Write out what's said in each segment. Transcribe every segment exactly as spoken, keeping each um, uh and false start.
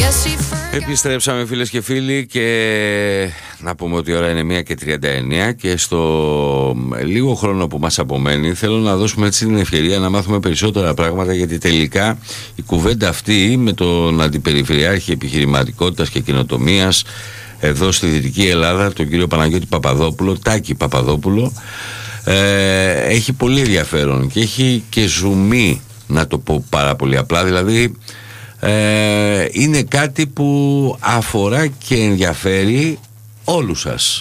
Επιστρέψαμε φίλες και φίλοι και να πούμε ότι η ώρα είναι μία και τριάντα εννέα και στο λίγο χρόνο που μας απομένει θέλω να δώσουμε έτσι την ευκαιρία να μάθουμε περισσότερα πράγματα, γιατί τελικά η κουβέντα αυτή με τον Αντιπεριφερειάρχη Επιχειρηματικότητας και Καινοτομίας εδώ στη Δυτική Ελλάδα, τον κύριο Παναγιώτη Παπαδόπουλο, Τάκη Παπαδόπουλο, ε, έχει πολύ ενδιαφέρον και έχει και ζουμί, να το πω πάρα πολύ απλά, δηλαδή ε, είναι κάτι που αφορά και ενδιαφέρει όλους σας,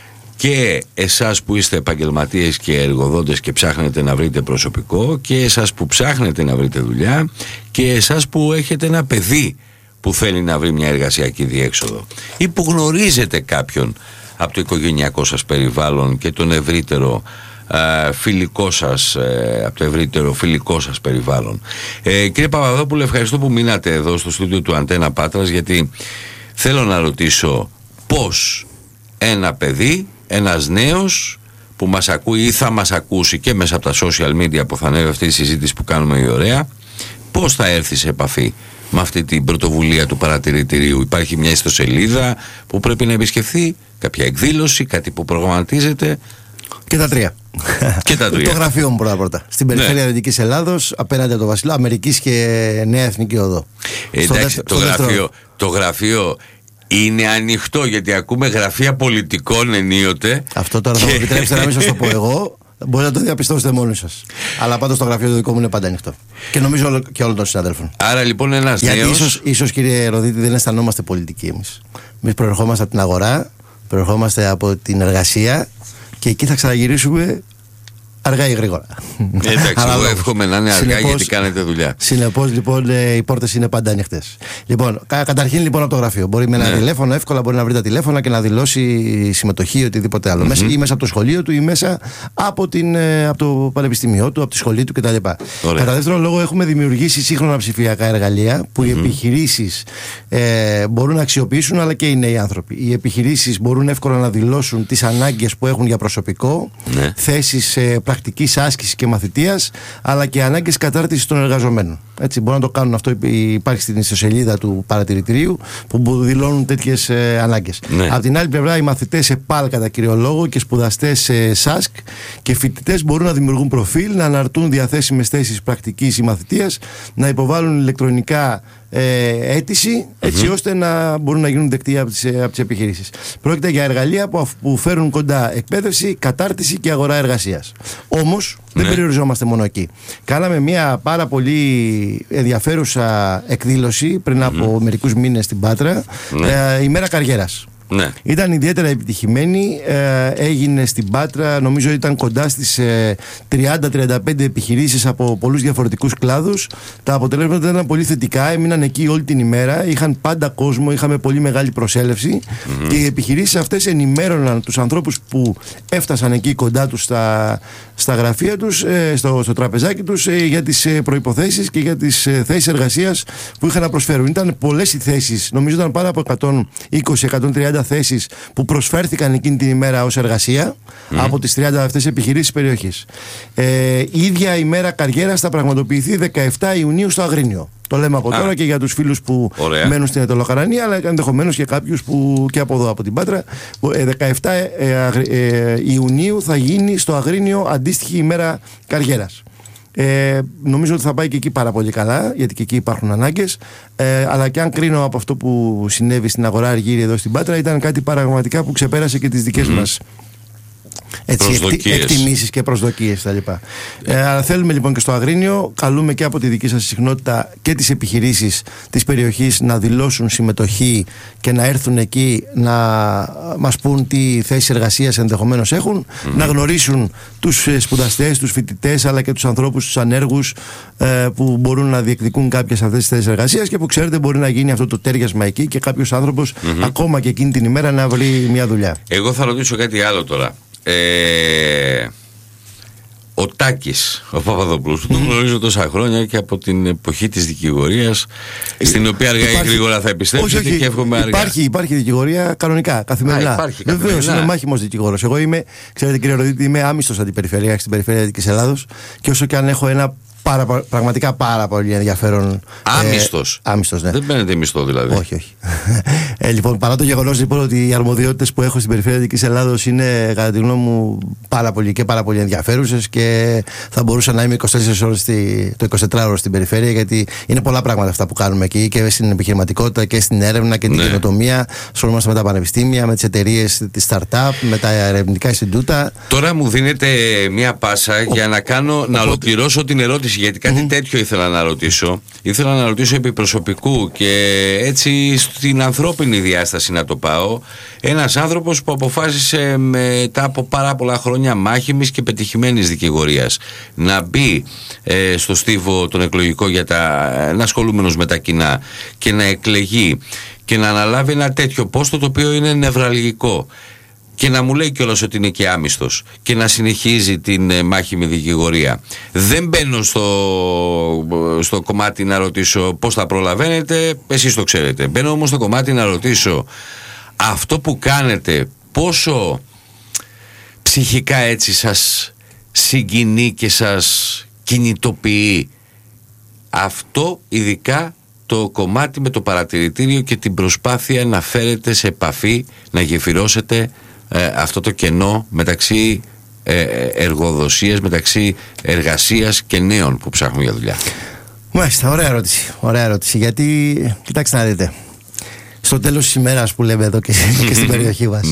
και εσάς που είστε επαγγελματίες και εργοδότες και ψάχνετε να βρείτε προσωπικό, και εσάς που ψάχνετε να βρείτε δουλειά, και εσάς που έχετε ένα παιδί που θέλει να βρει μια εργασιακή διέξοδο, ή που γνωρίζετε κάποιον από το οικογενειακό σας περιβάλλον και τον ευρύτερο Uh, φιλικό σας, uh, από το ευρύτερο φιλικό σας περιβάλλον. Uh, κύριε Παπαδόπουλε, ευχαριστώ που μείνατε εδώ στο στούντιο του Αντένα Πάτρας, γιατί θέλω να ρωτήσω πώς ένα παιδί, ένας νέος που μας ακούει ή θα μας ακούσει και μέσα από τα social media που θα ανέβει αυτή η συζήτηση που κάνουμε η ωραία, πώς θα έρθει σε επαφή με αυτή την πρωτοβουλία του παρατηρητηρίου? Υπάρχει μια ιστοσελίδα που πρέπει να επισκεφθεί, κάποια εκδήλωση, κάτι που προγραμματίζεται? Και τα τρία. Και τα τρία. Το γραφείο μου πρώτα-πρώτα. Στην περιφέρεια ναι. Δυτικής Ελλάδος, απέναντι από το Βασιλό, Αμερικής και Νέα Εθνική Οδό. Ε, εντάξει, το, γραφείο, το γραφείο είναι ανοιχτό, γιατί ακούμε γραφεία πολιτικών ενίοτε. Αυτό τώρα και... θα μου επιτρέψετε να μην σας το πω εγώ. Μπορείτε να το διαπιστώσετε μόνοι σας. Αλλά πάντως το γραφείο το δικό μου είναι πάντα ανοιχτό. Και νομίζω όλο, και όλων των συναδέλφων. Άρα λοιπόν ένας γιατί νέος. Ίσως, ίσως κύριε Ροδίτη, δεν αισθανόμαστε πολιτικοί εμείς. Εμείς προερχόμαστε από την αγορά, προερχόμαστε από την εργασία. Και εκεί θα ξαναγυρίσουμε αργά ή γρήγορα. Εντάξει, εγώ εύχομαι να είναι αργά, συνεπώς, γιατί κάνετε δουλειά. Συνεπώς λοιπόν οι πόρτες είναι πάντα ανοιχτές. Λοιπόν, κα, καταρχήν λοιπόν από το γραφείο. Μπορεί με ένα ναι. τηλέφωνο, εύκολα μπορεί να βρει τα τηλέφωνα και να δηλώσει συμμετοχή ή οτιδήποτε άλλο. Mm-hmm. Μέσα, ή μέσα από το σχολείο του ή μέσα από, την, από το πανεπιστήμιό του, από τη σχολή του κτλ. Κατά δεύτερον λόγο, έχουμε δημιουργήσει σύγχρονα ψηφιακά εργαλεία που mm-hmm. οι επιχειρήσεις ε, μπορούν να αξιοποιήσουν, αλλά και οι νέοι άνθρωποι. Οι επιχειρήσεις μπορούν εύκολα να δηλώσουν τις ανάγκες που έχουν για προσωπικό, mm-hmm. θέσεις ε, πρακτικής άσκησης και μαθητείας, αλλά και ανάγκες κατάρτισης των εργαζομένων. Έτσι, μπορούν να το κάνουν αυτό. Υπάρχει στην ιστοσελίδα του παρατηρητηρίου που δηλώνουν τέτοιες ε, ανάγκες. Ναι. Από την άλλη πλευρά, οι μαθητές ΕΠΑΛ κατά κύριο λόγο και σπουδαστές ε, ΣΑΣΚ και φοιτητές μπορούν να δημιουργούν προφίλ, να αναρτούν διαθέσιμες θέσεις πρακτικής ή μαθητείας, να υποβάλουν ηλεκτρονικά ε, αίτηση, έτσι mm-hmm. ώστε να μπορούν να γίνουν δεκτοί από τις, από τις επιχειρήσεις. Πρόκειται για εργαλεία που, που φέρουν κοντά εκπαίδευση, κατάρτιση και αγορά εργασίας. Όμως ναι. δεν περιοριζόμαστε μόνο εκεί. Κάναμε μια πάρα πολύ ενδιαφέρουσα εκδήλωση πριν mm-hmm. από μερικούς μήνες στην Πάτρα, ναι. ε, ημέρα καριέρας. Ναι. Ήταν ιδιαίτερα επιτυχημένη, ε, έγινε στην Πάτρα, νομίζω ήταν κοντά στις ε, τριάντα με τριάντα πέντε επιχειρήσεις από πολλούς διαφορετικούς κλάδους. Τα αποτελέσματα ήταν πολύ θετικά, έμειναν εκεί όλη την ημέρα, είχαν πάντα κόσμο, είχαμε πολύ μεγάλη προσέλευση mm-hmm. και οι επιχειρήσεις αυτές ενημέρωναν τους ανθρώπους που έφτασαν εκεί κοντά τους στα, στα γραφεία τους, ε, στο, στο τραπεζάκι τους, ε, για τις ε, προϋποθέσεις και για τις ε, θέσεις εργασίας που είχαν να προσφέρουν. Ήταν πολλές οι θέσεις, νομίζω ήταν πάρα από εκατόν είκοσι με εκατόν τριάντα θέσεις που προσφέρθηκαν εκείνη την ημέρα ως εργασία mm. από τις τριάντα αυτές επιχειρήσεις περιοχής. Ε, η ίδια ημέρα καριέρας θα πραγματοποιηθεί δεκαεφτά Ιουνίου στο Αγρίνιο. Το λέμε από Α. τώρα και για τους φίλους που Ωραία. μένουν στην Ετωλοκαρανία, αλλά ενδεχομένως και κάποιους που και από εδώ από την Πάτρα. δεκαεφτά Ιουνίου θα γίνει στο Αγρίνιο αντίστοιχη ημέρα καριέρας. Ε, νομίζω ότι θα πάει και εκεί πάρα πολύ καλά, γιατί και εκεί υπάρχουν ανάγκες, ε, αλλά και αν κρίνω από αυτό που συνέβη στην αγορά Αργύρι εδώ στην Πάτρα, ήταν κάτι πραγματικά που ξεπέρασε και τις δικές mm. μας έτσι, εκτιμήσεις και προσδοκίες κτλ. Yeah. Ε, θέλουμε λοιπόν και στο Αγρίνιο, καλούμε και από τη δική σας συχνότητα και τις επιχειρήσεις της περιοχής να δηλώσουν συμμετοχή και να έρθουν εκεί να μας πούν τι θέσεις εργασίας ενδεχομένως έχουν, mm-hmm. να γνωρίσουν τους σπουδαστές, τους φοιτητές, αλλά και τους ανθρώπους, τους ανέργους ε, που μπορούν να διεκδικούν κάποιες αυτές τις θέσεις εργασίας και που ξέρετε μπορεί να γίνει αυτό το τέριασμα εκεί και κάποιος άνθρωπος mm-hmm. ακόμα και εκείνη την ημέρα να βρει μια δουλειά. Εγώ θα ρωτήσω κάτι άλλο τώρα. Ε, ο Τάκης, ο Παπαδοπούλος, mm. τον γνωρίζω τόσα χρόνια και από την εποχή της δικηγορίας, στην οποία αργά ή γρήγορα θα επιστρέψει και, και εύχομαι αργά. Υπάρχει, υπάρχει δικηγορία κανονικά, καθημερινά. Βεβαίως, είμαι μάχημος δικηγόρος. Εγώ είμαι, ξέρετε κύριε Ροδίτη, είμαι άμυστος αντιπεριφερειάρχης στην περιφέρεια Δυτικής Ελλάδος και όσο και αν έχω ένα Πάρα, πραγματικά πάρα πολύ ενδιαφέρον. Άμυστος. Ε, άμυστος, ναι. Δεν παίρνετε μισθό δηλαδή. Όχι, όχι. ε, λοιπόν, παρά το γεγονός λοιπόν, ότι οι αρμοδιότητες που έχω στην περιφέρεια Δυτικής Ελλάδος είναι, κατά τη γνώμη μου, πάρα πολύ και πάρα πολύ ενδιαφέρουσες και θα μπορούσα να είμαι είκοσι τέσσερις ώρες στη, το εικοσιτετράωρο στην περιφέρεια, γιατί είναι πολλά πράγματα αυτά που κάνουμε εκεί και στην επιχειρηματικότητα και στην έρευνα και την ναι. καινοτομία. Ασχολούμαστε με τα πανεπιστήμια, με τις εταιρείες, τη startup, με τα ερευνητικά Ινστιτούτα. Τώρα μου δίνετε μια πάσα Ο... για να, κάνω, Ο... να ολοκληρώσω την ερώτηση, γιατί κάτι mm-hmm. τέτοιο ήθελα να ρωτήσω. Ήθελα να ρωτήσω επί προσωπικού και έτσι στην ανθρώπινη διάσταση να το πάω. Ένας άνθρωπος που αποφάσισε μετά από πάρα πολλά χρόνια μάχημης και πετυχημένης δικηγορίας να μπει ε, στο στίβο τον εκλογικό για τα, να ασχολούμενος με τα κοινά και να εκλεγεί και να αναλάβει ένα τέτοιο πόστο το οποίο είναι νευραλγικό και να μου λέει κιόλας ότι είναι και άμυστος και να συνεχίζει την ε, μάχημη δικηγορία. Δεν μπαίνω στο, στο κομμάτι να ρωτήσω πώς θα προλαβαίνετε, εσείς το ξέρετε. Μπαίνω όμως στο κομμάτι να ρωτήσω αυτό που κάνετε πόσο ψυχικά έτσι σας συγκινεί και σας κινητοποιεί αυτό, ειδικά το κομμάτι με το παρατηρητήριο και την προσπάθεια να φέρετε σε επαφή, να γεφυρώσετε ε, αυτό το κενό μεταξύ ε, εργοδοσίας, μεταξύ εργασίας και νέων που ψάχνουν για δουλειά. Μάλιστα, ωραία ερώτηση, ωραία ερώτηση, γιατί κοιτάξτε να δείτε, στο τέλος της ημέρας που λέμε εδώ και, και στην περιοχή μας,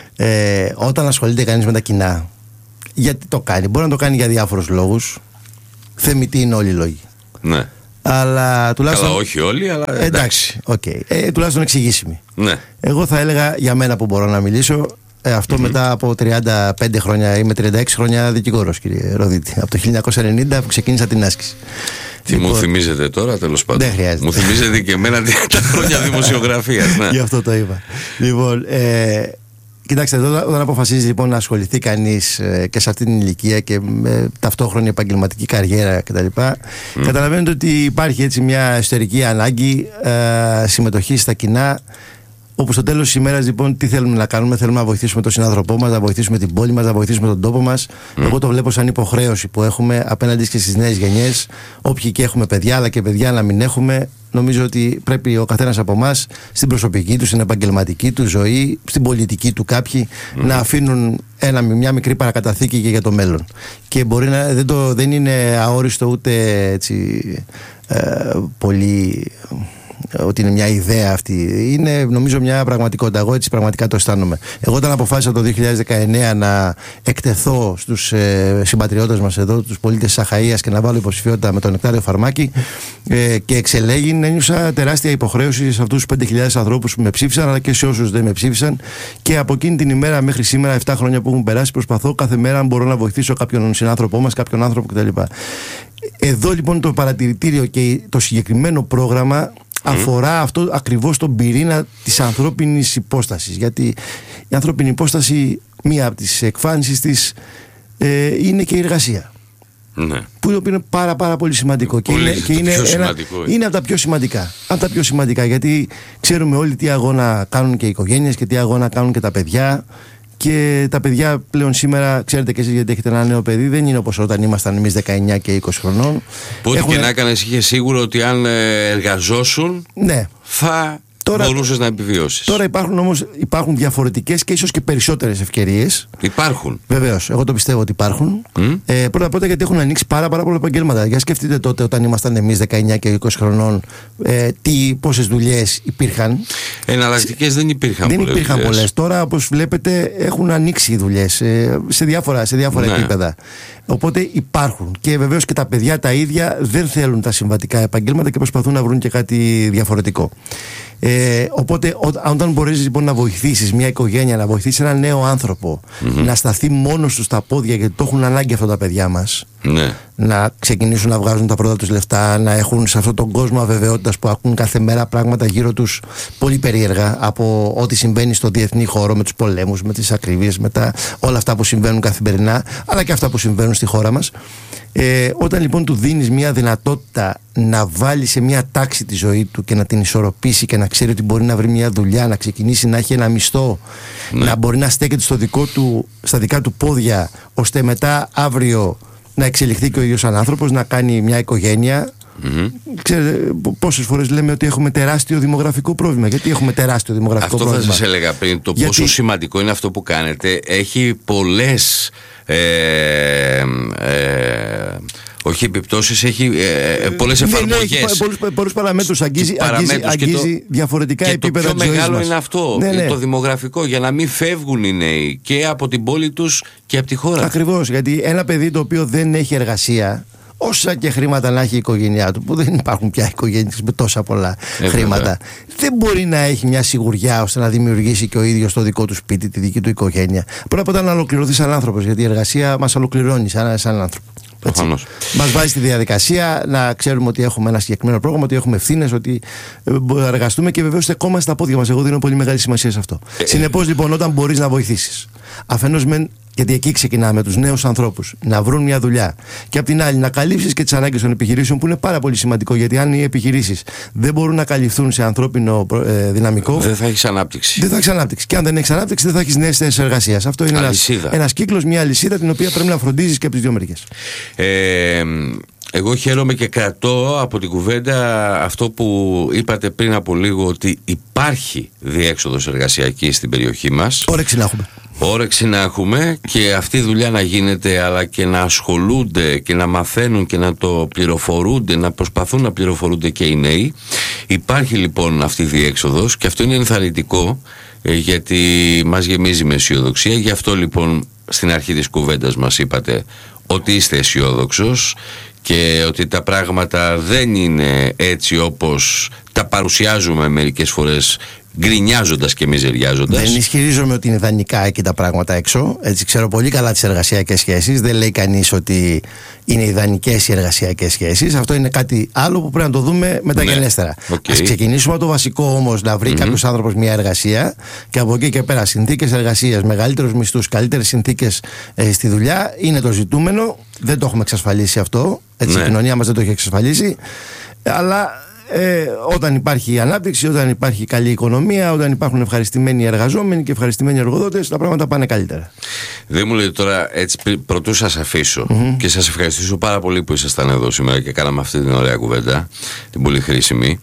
ε, όταν ασχολείται κανείς με τα κοινά, γιατί το κάνει? Μπορεί να το κάνει για διάφορους λόγους, θεμητοί είναι όλοι οι λόγοι. Ναι. Αλλά τουλάχιστον. Καλά, όχι όλοι, αλλά. Εντάξει, εντάξει okay. ε, τουλάχιστον εξηγήσιμη. Ναι. Εγώ θα έλεγα για μένα που μπορώ να μιλήσω, ε, αυτό mm-hmm. μετά από τριάντα πέντε χρόνια, είμαι τριάντα έξι χρόνια δικηγόρος, κύριε Ροδίτη. Από το χίλια εννιακόσια ενενήντα που ξεκίνησα την άσκηση. Τι λοιπόν, μου θυμίζετε τώρα, τέλος πάντων? Δεν χρειάζεται. Μου θυμίζετε και εμένα τα χρόνια δημοσιογραφίας. Ναι. Γι' αυτό το είπα. Λοιπόν, ε, κοιτάξτε, εδώ, όταν αποφασίζει λοιπόν να ασχοληθεί κανείς ε, και σε αυτή την ηλικία και με ταυτόχρονη επαγγελματική καριέρα κτλ., mm. καταλαβαίνετε ότι υπάρχει έτσι μια εσωτερική ανάγκη ε, συμμετοχής στα κοινά. Όπου στο τέλος της ημέρας, λοιπόν, τι θέλουμε να κάνουμε? Θέλουμε να βοηθήσουμε τον συνάνθρωπό μας, να βοηθήσουμε την πόλη μας, να βοηθήσουμε τον τόπο μας. Mm. Εγώ το βλέπω σαν υποχρέωση που έχουμε απέναντι και στις νέες γενιές. Όποιοι και έχουμε παιδιά, αλλά και παιδιά να μην έχουμε. Νομίζω ότι πρέπει ο καθένας από εμάς στην προσωπική του, στην επαγγελματική του ζωή, στην πολιτική του κάποιοι mm. να αφήνουν ένα, μια μικρή παρακαταθήκη και για το μέλλον. Και μπορεί να, δεν, το, δεν είναι αόριστο ούτε έτσι, ε, πολύ. Ότι είναι μια ιδέα αυτή. Είναι νομίζω μια πραγματικότητα. Εγώ έτσι πραγματικά το αισθάνομαι. Εγώ όταν αποφάσισα το δύο χιλιάδες δεκαεννέα να εκτεθώ στους ε, συμπατριώτες μας εδώ, τους πολίτες της Αχαΐας, και να βάλω υποψηφιότητα με τον Νεκτάριο Φαρμάκη ε, και εξελέγει, ένιωσα τεράστια υποχρέωση σε αυτούς τους πέντε χιλιάδες ανθρώπους που με ψήφισαν, αλλά και σε όσους δεν με ψήφισαν. Και από εκείνη την ημέρα μέχρι σήμερα, επτά χρόνια που έχουν περάσει, προσπαθώ κάθε μέρα αν μπορώ να βοηθήσω κάποιον συνάνθρωπό μας, κάποιον άνθρωπο κτλ. Εδώ λοιπόν το παρατηρητήριο και το συγκεκριμένο πρόγραμμα αφορά αυτό ακριβώς τον πυρήνα της ανθρώπινης υπόστασης. Γιατί η ανθρώπινη υπόσταση, μία από τις εκφάνσεις της ε, είναι και η εργασία. Ναι. Που είναι πάρα, πάρα πολύ σημαντικό. Πολύ, και είναι, και είναι, ένα, σημαντικό είναι. είναι από τα πιο σημαντικά. Από τα πιο σημαντικά, γιατί ξέρουμε όλοι τι αγώνα κάνουν και οι οικογένειες και τι αγώνα κάνουν και τα παιδιά. Και τα παιδιά πλέον σήμερα, ξέρετε και εσείς γιατί έχετε ένα νέο παιδί, δεν είναι όπως όταν ήμασταν εμείς δεκαεννιά και είκοσι χρονών. Πότε Έχουν... και να έκανες, είχε σίγουρο ότι αν εργαζόσουν, ναι, θα τώρα, μπορούσες να επιβιώσεις. Τώρα υπάρχουν όμως υπάρχουν διαφορετικές και ίσως και περισσότερες ευκαιρίες. Υπάρχουν. Βεβαίως, εγώ το πιστεύω ότι υπάρχουν. Mm. Ε, πρώτα απ' όλα γιατί έχουν ανοίξει πάρα, πάρα πολλά επαγγέλματα. Για σκεφτείτε τότε όταν ήμασταν εμείς δεκαεννιά και είκοσι χρονών, ε, τι, πόσες δουλειές υπήρχαν. Εναλλακτικές δεν υπήρχαν δεν πολλές. Δεν υπήρχαν πολλές. Τώρα, όπως βλέπετε, έχουν ανοίξει οι δουλειές ε, σε διάφορα, σε διάφορα ναι. επίπεδα. Οπότε υπάρχουν. Και βεβαίως και τα παιδιά τα ίδια δεν θέλουν τα συμβατικά επαγγέλματα και προσπαθούν να βρουν και κάτι διαφορετικό. Ε, οπότε ό, όταν μπορείς λοιπόν να βοηθήσεις μια οικογένεια, να βοηθήσεις έναν νέο άνθρωπο mm-hmm. να σταθεί μόνος του στα πόδια, γιατί το έχουν ανάγκη αυτά τα παιδιά μας, ναι. να ξεκινήσουν να βγάζουν τα πρώτα τους λεφτά, να έχουν σε αυτόν τον κόσμο αβεβαιότητας που ακούν κάθε μέρα πράγματα γύρω τους πολύ περίεργα από ό,τι συμβαίνει στο διεθνή χώρο, με τους πολέμους, με τις ακρίβειες, με τα, όλα αυτά που συμβαίνουν καθημερινά, αλλά και αυτά που συμβαίνουν στη χώρα μας. Ε, όταν λοιπόν του δίνεις μια δυνατότητα να βάλει σε μια τάξη τη ζωή του και να την ισορροπήσει και να ξέρει ότι μπορεί να βρει μια δουλειά, να ξεκινήσει να έχει ένα μισθό, ναι. να μπορεί να στέκεται στο δικό του, στα δικά του πόδια, ώστε μετά αύριο να εξελιχθεί και ο ίδιος σαν άνθρωπος, να κάνει μια οικογένεια. Mm-hmm. Ξέρετε, πόσες φορές λέμε ότι έχουμε τεράστιο δημογραφικό πρόβλημα. Γιατί έχουμε τεράστιο δημογραφικό αυτό πρόβλημα? Αυτό θα σας έλεγα πριν. Το Γιατί... πόσο σημαντικό είναι αυτό που κάνετε. Έχει πολλές ε, ε, όχι επιπτώσεις, έχει ε, πολλές εφαρμογές. Ναι, ναι, έχει πολλούς, πολλούς παραμέτρους. Αγγίζει, αγγίζει, αγγίζει το, διαφορετικά και επίπεδα της ζωής μας. Το πιο μεγάλο είναι αυτό, ναι, ναι. το δημογραφικό, για να μην φεύγουν οι νέοι και από την πόλη τους και από τη χώρα. Ακριβώς, γιατί ένα παιδί το οποίο δεν έχει εργασία, όσα και χρήματα να έχει η οικογένειά του, που δεν υπάρχουν πια οικογένειες με τόσα πολλά ε, χρήματα, βέβαια. Δεν μπορεί να έχει μια σιγουριά ώστε να δημιουργήσει και ο ίδιος το δικό του σπίτι, τη δική του οικογένεια. Πρώτα απ' όλα να ολοκληρωθεί σαν άνθρωπος, γιατί η εργασία μας ολοκληρώνει σαν, σαν άνθρωπο. Μας βάζει στη διαδικασία να ξέρουμε ότι έχουμε ένα συγκεκριμένο πρόγραμμα, ότι έχουμε ευθύνες, ότι εργαστούμε και βεβαίως στεκόμαστε στα πόδια μας. Εγώ δίνω πολύ μεγάλη σημασία σε αυτό. Ε, Συνεπώς λοιπόν, όταν μπορείς να βοηθήσεις, αφενός μεν, γιατί εκεί ξεκινάμε, τους νέους ανθρώπους να βρουν μια δουλειά, και απ' την άλλη να καλύψεις και τις ανάγκες των επιχειρήσεων, που είναι πάρα πολύ σημαντικό, γιατί αν οι επιχειρήσεις δεν μπορούν να καλυφθούν σε ανθρώπινο ε, δυναμικό, δεν θα έχεις ανάπτυξη. Δεν θα έχεις ανάπτυξη. Και αν δεν έχεις ανάπτυξη, δεν θα έχεις νέες θέσεις εργασίας. Αυτό είναι ένας, ένας κύκλος, μια αλυσίδα, την οποία πρέπει να φροντίζεις και από τις δύο μεριές. Ε, εγώ χαίρομαι και κρατώ από την κουβέντα αυτό που είπατε πριν από λίγο, ότι υπάρχει διέξοδος εργασιακής στην περιοχή μας. Όρεξη να έχουμε. Όρεξη να έχουμε και αυτή η δουλειά να γίνεται, αλλά και να ασχολούνται και να μαθαίνουν και να το πληροφορούνται, να προσπαθούν να πληροφορούνται και οι νέοι. Υπάρχει λοιπόν αυτή η διέξοδος και αυτό είναι ενθαρρυντικό, γιατί μας γεμίζει με αισιοδοξία. Γι' αυτό λοιπόν στην αρχή της κουβέντας μας είπατε ότι είστε αισιόδοξος και ότι τα πράγματα δεν είναι έτσι όπως τα παρουσιάζουμε μερικές φορές, γκρινιάζοντας και μιζεριάζοντας. Δεν ισχυρίζομαι ότι είναι ιδανικά εκεί τα πράγματα έξω. Έτσι, ξέρω πολύ καλά τις εργασιακές σχέσεις. Δεν λέει κανείς ότι είναι ιδανικές οι εργασιακές σχέσεις. Αυτό είναι κάτι άλλο που πρέπει να το δούμε μεταγενέστερα. Ναι. Okay. Ας ξεκινήσουμε από το βασικό όμως, να βρει mm-hmm. κάποιος άνθρωπος μια εργασία, και από εκεί και πέρα συνθήκες εργασίας, μεγαλύτερους μισθούς, καλύτερες συνθήκες ε, στη δουλειά είναι το ζητούμενο. Δεν το έχουμε εξασφαλίσει αυτό. Έτσι, ναι. Η κοινωνία μας δεν το έχει εξασφαλίσει. Αλλά Ε, όταν υπάρχει ανάπτυξη, όταν υπάρχει καλή οικονομία, όταν υπάρχουν ευχαριστημένοι εργαζόμενοι και ευχαριστημένοι εργοδότες, τα πράγματα πάνε καλύτερα. Δεν μου λέτε τώρα, έτσι πρωτού σας αφήσω mm-hmm. και σας ευχαριστήσω πάρα πολύ που ήσασταν εδώ σήμερα και κάναμε αυτή την ωραία κουβέντα, την πολύ χρήσιμη.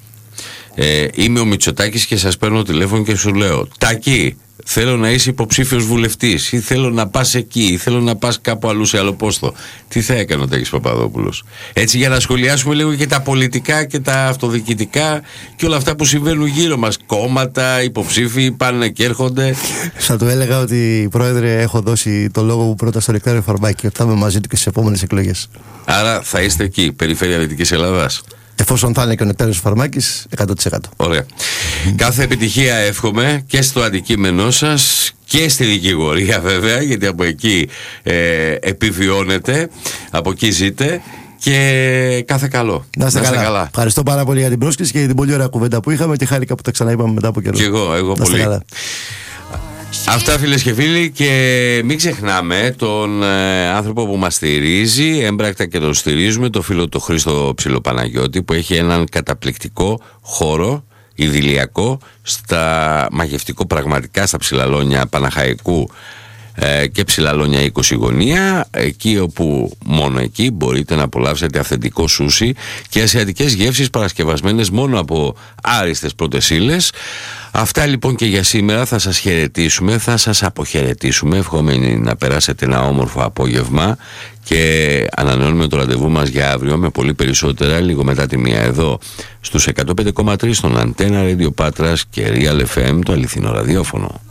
Ε, είμαι ο Μητσοτάκης και σας παίρνω τηλέφωνο και σου λέω: Τάκη, θέλω να είσαι υποψήφιος βουλευτής, ή θέλω να πας εκεί, ή θέλω να πας κάπου αλλού σε άλλο πόστο. Τι θα έκανε ο Τάκης Παπαδόπουλος? Έτσι, για να σχολιάσουμε λίγο και τα πολιτικά και τα αυτοδιοικητικά και όλα αυτά που συμβαίνουν γύρω μας. Κόμματα, υποψήφοι πάνε και έρχονται. Θα του έλεγα ότι, Πρόεδρε, έχω δώσει το λόγο μου πρώτα στο Νεκτάριο Φαρμάκη, ότι θα είμαι μαζί του και στις επόμενες εκλογές. Άρα θα είστε εκεί, περιφέρεια Δυτικής Ελλάδας. Εφόσον θα είναι και ο Νεκτάριος Φαρμάκης, εκατό τοις εκατό. Ωραία. Κάθε επιτυχία εύχομαι και στο αντικείμενό σας και στη δικηγορία, βέβαια, γιατί από εκεί ε, επιβιώνετε, από εκεί ζείτε. Και κάθε καλό. Να είστε καλά. καλά. Ευχαριστώ πάρα πολύ για την πρόσκληση και για την πολύ ωραία κουβέντα που είχαμε, και χάρηκα που τα ξαναείπαμε μετά από καιρό. Και εγώ, εγώ πολύ. Καλά. Αυτά, φίλες και φίλοι, και μην ξεχνάμε τον ε, άνθρωπο που μας στηρίζει έμπρακτα και τον στηρίζουμε, το φίλο του Χρήστο Ψιλοπαναγιώτη, που έχει έναν καταπληκτικό χώρο ιδηλιακό στα μαγευτικό πραγματικά στα Ψηλαλόνια Παναχαϊκού ε, και Ψηλαλόνια είκοσι γωνία, εκεί όπου μόνο εκεί μπορείτε να απολαύσετε αυθεντικό σούσι και ασιατικές γεύσεις παρασκευασμένες μόνο από άριστες πρώτες ύλες. Αυτά λοιπόν και για σήμερα. Θα σας χαιρετήσουμε, θα σας αποχαιρετήσουμε, ευχόμενοι να περάσετε ένα όμορφο απόγευμα, και ανανεώνουμε το ραντεβού μας για αύριο με πολύ περισσότερα λίγο μετά τη μία εδώ στους εκατό πέντε κόμμα τρία στον Αντένα Radio Πάτρας και Real εφ εμ, το αληθινό ραδιόφωνο.